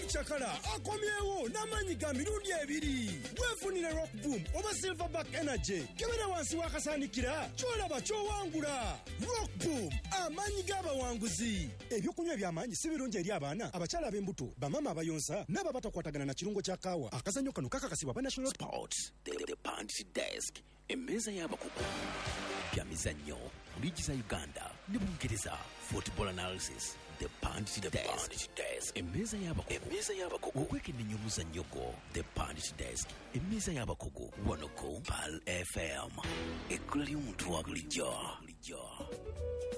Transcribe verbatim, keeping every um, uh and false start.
Chakala akomyewo n'amanyi ga mirundi ebiri. Weefunire Rock Boom oba Silverback Energy. Kebera wansi wakasanikira kyolaba kyowangula. Rock Boom amanyi g'abawanguzi. Ebyokunywa by'amanyi si birungi eri abaana abakyala ab'embuto bamama abayonsa n'ababatakwatagana na kirungo kya kaawa. Akazannyo kano kakakasibwa ba National Sports. The, the Punch Desk emmeeza y'abakugu byamizannyo ligiza Uganda ne Bungereza. Football analysis. The Punch Desk emmeeza y'abakugu okwekennenya omuzannyo gwo. The Punch Desk emmeeza y'abakugu wano ku Pal F M ekkula ly'omuntu wa bulijjo.